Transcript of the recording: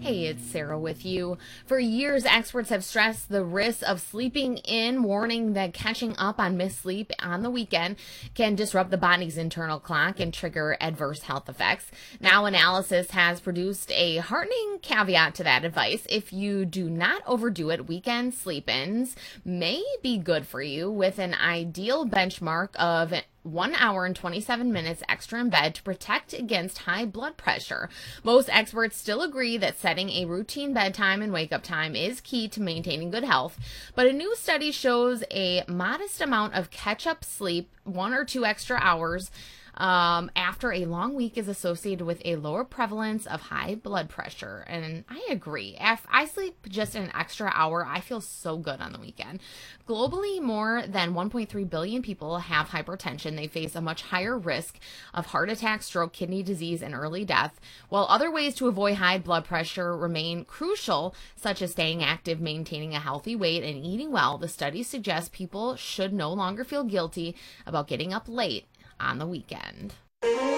Hey, it's Sarah with you. For years, experts have stressed the risk of sleeping in, warning that catching up on missed sleep on the weekend can disrupt the body's internal clock and trigger adverse health effects. Now, analysis has produced a heartening caveat to that advice. If you do not overdo it, weekend sleep-ins may be good for you, with an ideal benchmark of 1 hour and 27 minutes extra in bed to protect against high blood pressure. Most experts still agree that setting a routine bedtime and wake up time is key to maintaining good health, but a new study shows a modest amount of catch-up sleep, 1 or 2 extra hours, after a long week is associated with a lower prevalence of high blood pressure. And I agree. If I sleep just an extra hour, I feel so good on the weekend. Globally, more than 1.3 billion people have hypertension. They face a much higher risk of heart attack, stroke, kidney disease, and early death. While other ways to avoid high blood pressure remain crucial, such as staying active, maintaining a healthy weight, and eating well, the studies suggest people should no longer feel guilty about getting up late on the weekend.